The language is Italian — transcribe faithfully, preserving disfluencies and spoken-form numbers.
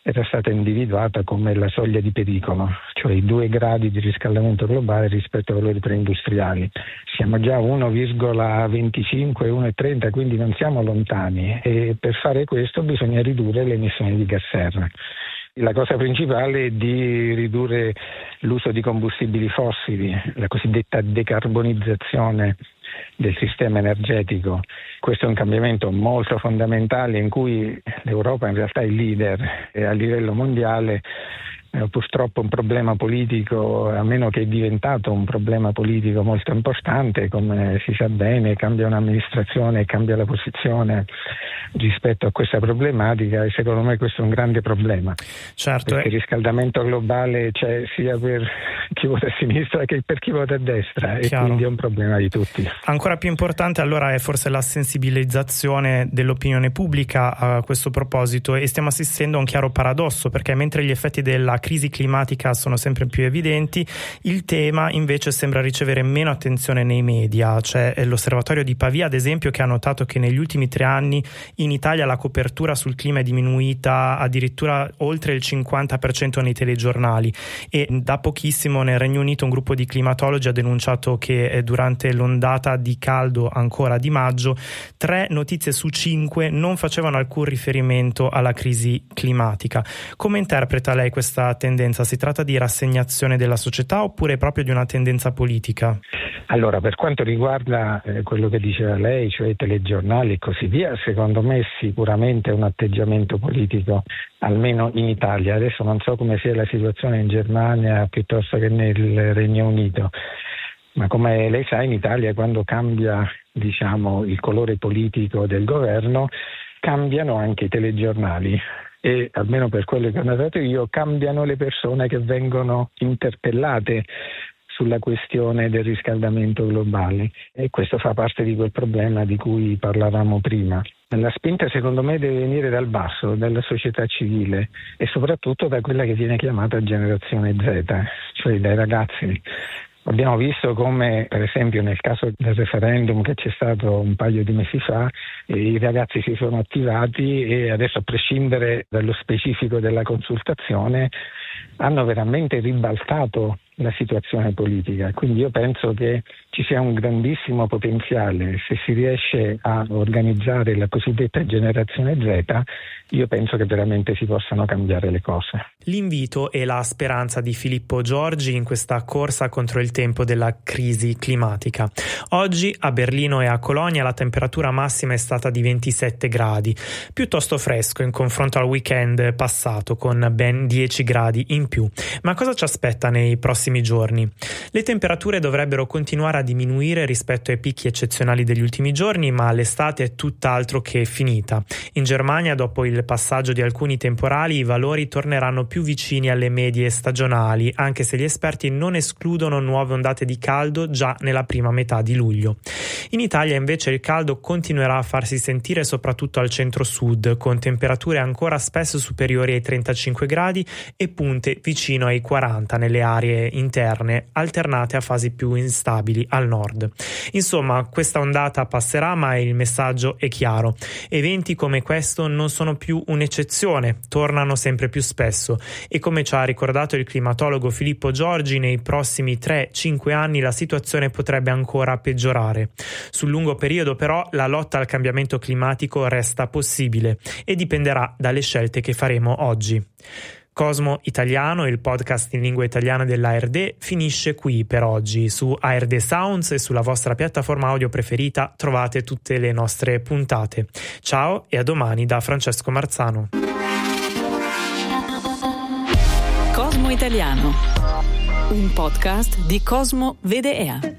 era stata individuata come la soglia di pericolo, cioè i due gradi di riscaldamento globale rispetto ai valori preindustriali. Siamo già a uno virgola venticinque, uno virgola trenta, quindi non siamo lontani, e per fare questo bisogna ridurre le emissioni di gas serra. La cosa principale è di ridurre l'uso di combustibili fossili, la cosiddetta decarbonizzazione del sistema energetico. Questo è un cambiamento molto fondamentale in cui l'Europa in realtà è il leader e a livello mondiale. Eh, purtroppo un problema politico, a meno che è diventato un problema politico molto importante, come si sa bene, cambia un'amministrazione e cambia la posizione rispetto a questa problematica, e secondo me questo è un grande problema. Certo, perché eh. il riscaldamento globale c'è sia per chi vota a sinistra che per chi vota a destra. Chiaro. E quindi è un problema di tutti. Ancora più importante allora è forse la sensibilizzazione dell'opinione pubblica a questo proposito, e stiamo assistendo a un chiaro paradosso, perché mentre gli effetti della crisi climatica sono sempre più evidenti, il tema invece sembra ricevere meno attenzione nei media. C'è l'osservatorio di Pavia, ad esempio, che ha notato che negli ultimi tre anni in Italia la copertura sul clima è diminuita addirittura oltre il cinquanta per cento nei telegiornali, e da pochissimo nel Regno Unito un gruppo di climatologi ha denunciato che durante l'ondata di caldo ancora di maggio tre notizie su cinque non facevano alcun riferimento alla crisi climatica. Come interpreta lei questa tendenza? Si tratta di rassegnazione della società oppure proprio di una tendenza politica? Allora, per quanto riguarda eh, quello che diceva lei, cioè i telegiornali e così via, secondo me sicuramente è un atteggiamento politico, almeno in Italia. Adesso non so come sia la situazione in Germania piuttosto che nel Regno Unito, ma come lei sa in Italia quando cambia, diciamo, il colore politico del governo, cambiano anche i telegiornali. E almeno per quello che ho notato io, cambiano le persone che vengono interpellate sulla questione del riscaldamento globale, e questo fa parte di quel problema di cui parlavamo prima. La spinta secondo me deve venire dal basso, dalla società civile e soprattutto da quella che viene chiamata generazione Z, cioè dai ragazzi. Abbiamo visto come, per esempio, nel caso del referendum che c'è stato un paio di mesi fa, eh, i ragazzi si sono attivati e adesso, a prescindere dallo specifico della consultazione, hanno veramente ribaltato la situazione politica. Quindi io penso che ci sia un grandissimo potenziale. Se si riesce a organizzare la cosiddetta generazione Z, io penso che veramente si possano cambiare le cose. L'invito e la speranza di Filippo Giorgi in questa corsa contro il tempo della crisi climatica. Oggi a Berlino e a Colonia la temperatura massima è stata di ventisette gradi, piuttosto fresco in confronto al weekend passato con ben dieci gradi in più. Ma cosa ci aspetta nei prossimi giorni? Le temperature dovrebbero continuare a diminuire rispetto ai picchi eccezionali degli ultimi giorni, ma l'estate è tutt'altro che finita. In Germania, dopo il passaggio di alcuni temporali, i valori torneranno più vicini alle medie stagionali, anche se gli esperti non escludono nuove ondate di caldo già nella prima metà di luglio. In Italia invece il caldo continuerà a farsi sentire soprattutto al centro-sud, con temperature ancora spesso superiori ai trentacinque gradi e punte vicino ai quaranta nelle aree interne, alternate a fasi più instabili al nord. Insomma, questa ondata passerà, ma il messaggio è chiaro. Eventi come questo non sono più un'eccezione, tornano sempre più spesso, e come ci ha ricordato il climatologo Filippo Giorgi, nei prossimi tre cinque anni la situazione potrebbe ancora peggiorare. Sul lungo periodo però la lotta al cambiamento climatico resta possibile e dipenderà dalle scelte che faremo oggi. Cosmo Italiano, il podcast in lingua italiana dell'A R D, finisce qui per oggi. Su A R D Sounds e sulla vostra piattaforma audio preferita trovate tutte le nostre puntate. Ciao e a domani da Francesco Marzano. Cosmo Italiano, un podcast di Cosmo Vede E A.